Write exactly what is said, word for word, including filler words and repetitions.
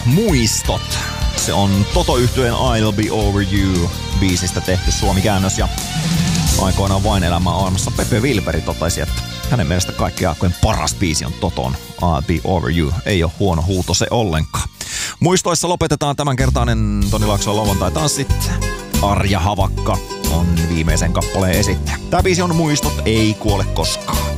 Muistot. Se on Toto-yhtyeen I'll Be Over You -biisistä tehty suomikäännös ja aikoinaan Vain elämä armassa Pepe Wilberi totesi, että hänen mielestä kaikkien aikojen paras biisi on Toton I'll Be Over You. Ei ole huono huuto se ollenkaan. Muistoissa lopetetaan tämänkertainen Toni Laakson lauantai-tanssit. Arja Havakka on viimeisen kappaleen esittäjä. Tää biisi on Muistot ei kuole koskaan.